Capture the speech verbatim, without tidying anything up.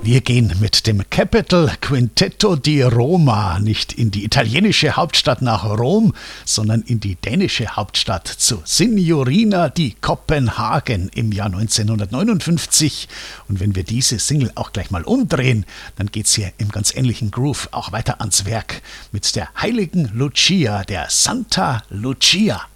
Wir gehen mit dem Capital Quintetto di Roma nicht in die italienische Hauptstadt nach Rom, sondern in die dänische Hauptstadt zu Signorina di Kopenhagen im Jahr neunzehnhundertneunundfünfzig. Und wenn wir diese Single auch gleich mal umdrehen, dann geht's hier im ganz ähnlichen Groove auch weiter ans Werk mit der heiligen Lucia, der Santa Lucia.